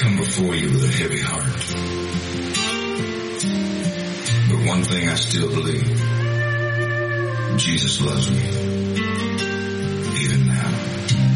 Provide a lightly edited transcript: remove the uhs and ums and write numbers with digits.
come before you with a heavy heart. But one thing I still believe, Jesus loves me.